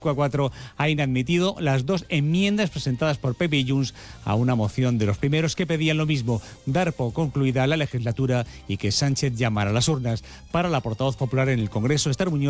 4 ha inadmitido las 2 enmiendas presentadas por PP y Junts a una moción de los primeros que pedían lo mismo, dar por concluida la legislatura y que Sánchez llamara a las urnas. Para la portavoz popular en el Congreso, Esther Muñoz,